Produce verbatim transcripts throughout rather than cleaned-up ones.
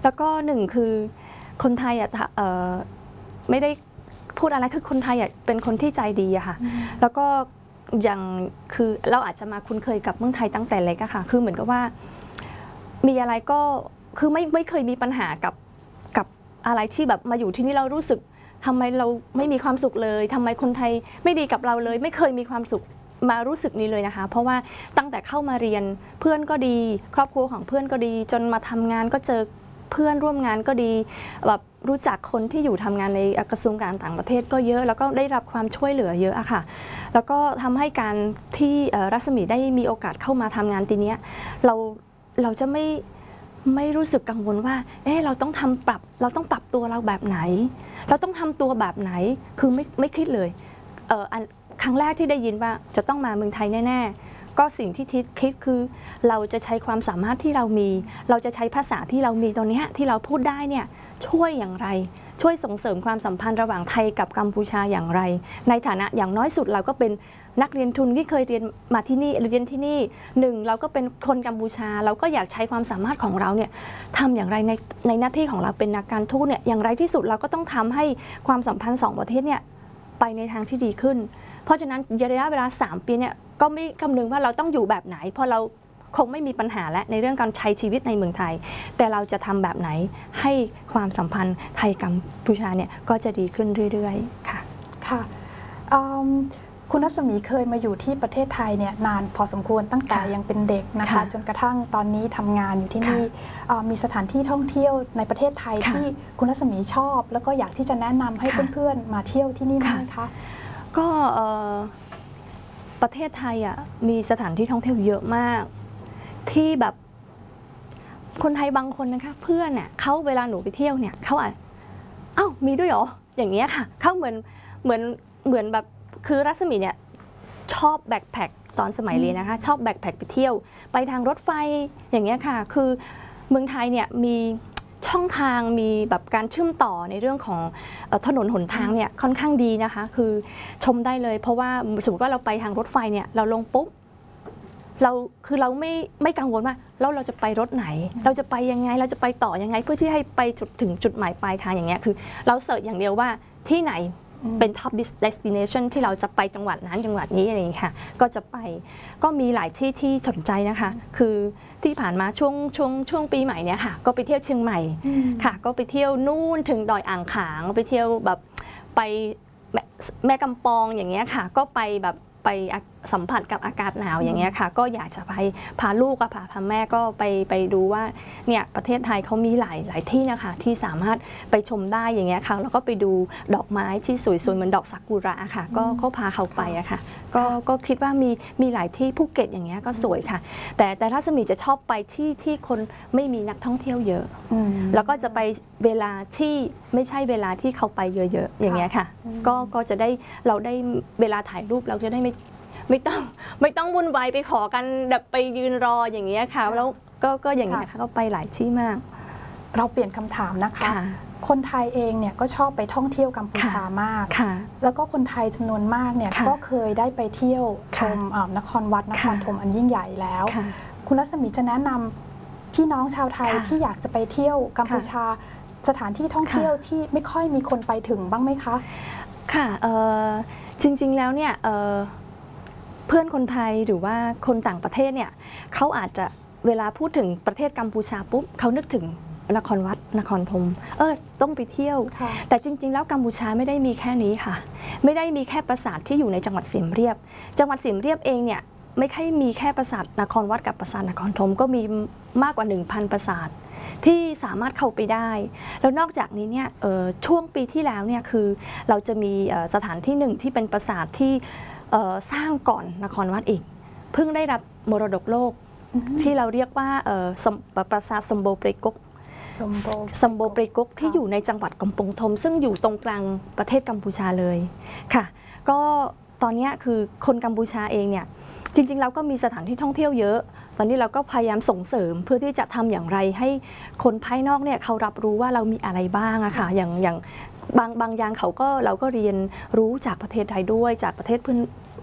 แล้วก็หนึ่งคือคนไทยอ่ะไม่ได้พูดอะไรคือคนไทยอ่ะเป็นคนที่ใจดีอะค่ะแล้วก็อย่างคือเราอาจจะมาคุ้นเคยกับเมืองไทยตั้งแต่เล็กอะค่ะคือเหมือนกับว่ามีอะไรก็คือไม่ไม่เคยมีปัญหากับกับอะไรที่แบบมาอยู่ที่นี่เรารู้สึกทำไมเราไม่มีความสุขเลยทำไมคนไทยไม่ดีกับเราเลยไม่เคยมีความสุขมารู้สึกนี้เลยนะคะเพราะว่าตั้งแต่เข้ามาเรียนเพื่อนก็ดีครอบครัวของเพื่อนก็ดีจนมาทำงานก็เจอเพื่อนร่วมงานก็ดีแบบรู้จักคนที่อยู่ทำงานในกระทรวงการต่างประเทศก็เยอะแล้วก็ได้รับความช่วยเหลือเยอะอะค่ะแล้วก็ทำให้การที่รัศมีได้มีโอกาสเข้ามาทำงานทีนี้เราเราจะไม่ไม่รู้สึกกังวลว่าเอ๊ะเราต้องทำปรับเราต้องปรับตัวเราแบบไหนเราต้องทำตัวแบบไหนคือไม่ไม่คิดเลยเออครั้งแรกที่ได้ยินว่าจะต้องมาเมืองไทยแน่ๆก็สิ่งที่ทิศคิดคือเราจะใช้ความสามารถที่เรามีเราจะใช้ภาษาที่เรามีตอนนี้ที่เราพูดได้เนี่ยช่วยอย่างไรช่วยส่งเสริมความสัมพันธ์ระหว่างไทยกับกัมพูชาอย่างไรในฐานะอย่างน้อยสุดเราก็เป็นนักเรียนทุนที่เคยเรียนมาที่นี่เรียนที่นี่หนึ่งเราก็เป็นคนกัมพูชาเราก็อยากใช้ความสามารถของเราเนี่ยทำอย่างไรในในหน้าที่ของเราเป็นนักการทูตเนี่ยอย่างไรที่สุดเราก็ต้องทำให้ความสัมพันธ์สองประเทศเนี่ยไปในทางที่ดีขึ้นเพราะฉะนั้นระยะเวลาสามปีเนี่ยก็ไม่คำนึงว่าเราต้องอยู่แบบไหนเพราะเราคงไม่มีปัญหาและในเรื่องการใช้ชีวิตในเมืองไทยแต่เราจะทำแบบไหนให้ความสัมพันธ์ไทยกัมพูชาเนี่ยก็จะดีขึ้นเรื่อยๆค่ะค่ะคุณรัศมีเคยมาอยู่ที่ประเทศไทยเนี่ยนานพอสมควรตั้งแต่ยังเป็นเด็กนะคะจนกระทั่งตอนนี้ทำงานอยู่ที่นี่มีสถานที่ท่องเที่ยวในประเทศไทยที่คุณรัศมีชอบแล้วก็อยากที่จะแนะนำให้เพื่อนๆมาเที่ยวที่นี่ไหมคะก็ประเทศไทยอ่ะมีสถานที่ท่องเที่ยวเยอะมากที่แบบคนไทยบางคนนะคะเพื่อนเนี่ยเขาเวลาหนูไปเที่ยวเนี่ยเขาอ่ะอ้าวมีด้วยเหรออย่างเงี้ยค่ะเขาเหมือนเหมือนเหมือนแบบคือรัศมีเนี่ยชอบแบ็คแพคตอนสมัยเรียนนะคะชอบแบ็คแพคไปเที่ยวไปทางรถไฟอย่างเงี้ยค่ะคือเมืองไทยเนี่ยมีช่องทางมีแบบการเชื่อมต่อในเรื่องของถนนหนทางเนี่ยค่อนข้างดีนะคะคือชมได้เลยเพราะว่าสมมติว่าเราไปทางรถไฟเนี่ยเราลงปุ๊บเราคือเราไม่ไม่กังวลว่าแล้วเราจะไปรถไหนเราจะไปยังไงเราจะไปต่อยังไงเพื่อที่ให้ไปจุดถึงจุดหมายปลายทางอย่างเงี้ยคือเราเสิร์ชอย่างเดียวว่าที่ไหนเป็น top destination ที่เราจะไปจังหวัดนั้นจังหวัดนี้อะไรอย่างนี้ค่ะก็จะไปก็มีหลายที่ที่สนใจนะคะคือที่ผ่านมาช่วงช่วงช่วงปีใหม่เนี่ยค่ะก็ไปเที่ยวเชียงใหม่ค่ะก็ไปเที่ยวนู่นถึงดอยอ่างขางไปเที่ยวแบบไปแม่กำปองอย่างเงี้ยค่ะก็ไปแบบไปสัมผัสกับอากาศหนาวอย่างเงี้ยค่ะก็อยากจะไปพาลูกกับพาพาแม่ก็ไปไปดูว่าเนี่ยประเทศไทยเขามีหลายหลายที่นะคะที่สามารถไปชมได้อย่างเงี้ยค่ะแล้วก็ไปดูดอกไม้ที่สวยๆเหมือนดอกซากุระค่ะก็ก็พาเขาไปอะค่ะก็ก็คิดว่ามีมีหลายที่ภูเก็ตอย่างเงี้ยก็สวยค่ะแต่แต่รัศมีจะชอบไปที่ที่คนไม่มีนักท่องเที่ยวเยอะแล้วก็จะไปเวลาที่ไม่ใช่เวลาที่เขาไปเยอะๆอย่างเงี้ยค่ะก็ก็จะได้เราได้เวลาถ่ายรูปเราจะได้ไม่ไม่ต้องไม่ต้องวุ่นวายไปขอกันแบบไปยืนรออย่างเงี้ยค่ะแล้วก็ก็อย่างนี้นะคะก็ไปหลายที่มากเราเปลี่ยนคำถามนะคะคนไทยเองเนี่ยก็ชอบไปท่องเที่ยวกัมพูชามากแล้วก็คนไทยจำนวนมากเนี่ยก็เคยได้ไปเที่ยวชมนครวัดนครธมอันยิ่งใหญ่แล้วคุณรัศมีจะแนะนำพี่น้องชาวไทยที่อยากจะไปเที่ยวกัมพูชาสถานที่ท่องเที่ยวที่ไม่ค่อยมีคนไปถึงบ้างไหมคะค่ะจริงๆแล้วเนี่ยเพื่อนคนไทยหรือว่าคนต่างประเทศเนี่ยเขาอาจจะเวลาพูดถึงประเทศกัมพูชาปุ๊บเขานึกถึงนครวัดนครธมเออต้องไปเที่ยวแต่จริงๆแล้วกัมพูชาไม่ได้มีแค่นี้ค่ะไม่ได้มีแค่ปราสาทที่อยู่ในจังหวัดเสียมเรียบจังหวัดเสียมเรียบเองเนี่ยไม่ใช่มีแค่ปราสาทนครวัดกับปราสาทนครธมก็มีมากกว่า หนึ่งพัน ปราสาทที่สามารถเข้าไปได้แล้วนอกจากนี้เนี่ยช่วงปีที่แล้วเนี่ยคือเราจะมีสถานที่หนึ่งที่เป็นปราสาทที่สร้างก่อนนครวัดอีกเพิ่งได้รับมรดกโลกที่เราเรียกว่าปราสาทสมโบเปรกกสมโบเปรกกที่อยู่ในจังหวัดกำปงธมซึ่งอยู่ตรงกลางประเทศกัมพูชาเลยค่ะก็ตอนนี้คือคนกัมพูชาเองเนี่ยจริงๆเราก็มีสถานที่ท่องเที่ยวเยอะตอนนี้เราก็พยายามส่งเสริมเพื่อที่จะทำอย่างไรให้คนภายนอกเนี่ยเขารับรู้ว่าเรามีอะไรบ้างอะค่ะอย่างอย่างบางบางอย่างเขาก็เราก็เรียนรู้จากประเทศไทยด้วยจากประเทศเพื่อนอ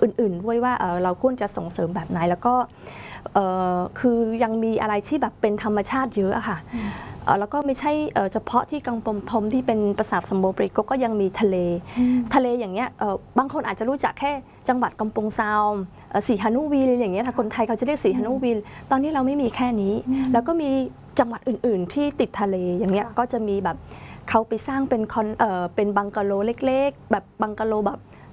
อื่นๆด้วยว่าเอ่อเราควรจะส่งเสริมแบบไหนแล้วก็เอ่อคือยังมีอะไรที่แบบเป็นธรรมชาติเยอะอะค่ะเอ่อแล้วก็ไม่ใช่เอ่อเฉพาะที่กังปมทมที่เป็นปราสาทสมโบปริกก็ยังมีทะเลทะเลอย่างเงี้ยเอ่อบางคนอาจจะรู้จักแค่จังหวัดกำปงซาวเอ่อสีหนุวีอย่างเงี้ยค่ะคนไทยเขาจะเรียกสีหนุวีตอนนี้เราไม่มีแค่นี้แล้วก็มีจังหวัดอื่นๆที่ติดทะเลอย่างเงี้ยก็จะมีแบบเขาไปสร้างเป็นคอนเอ่อเป็นบังกะโลเล็กๆแบบบังกะโลแบบ